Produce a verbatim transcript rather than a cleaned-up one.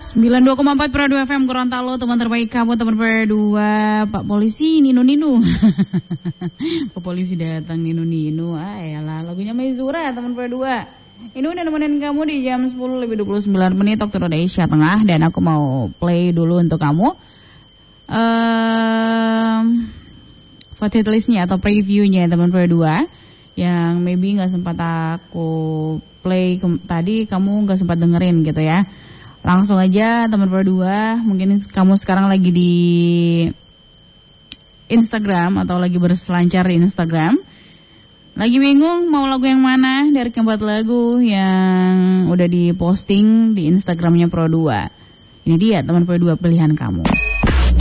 sembilan puluh dua koma empat Pro dua F M Gorontalo, teman terbaik kamu, teman Pro dua. Pak Polisi, Ninu-Ninu. Pak Polisi datang, Ninu-Ninu. Ah yalah, lagunya Mezura, teman Pro dua. Ini udah nemenin kamu di jam sepuluh lebih dua puluh sembilan menit waktu Indonesia Tengah. Dan aku mau play dulu untuk kamu um, Voted listnya atau previewnya teman Pro dua, yang maybe gak sempat aku play ke- tadi, kamu gak sempat dengerin gitu ya. Langsung aja teman Pro dua, mungkin kamu sekarang lagi di Instagram atau lagi berselancar di Instagram. Lagi bingung mau lagu yang mana dari keempat lagu yang udah diposting di Instagramnya Pro dua. Ini dia teman Pro dua pilihan kamu.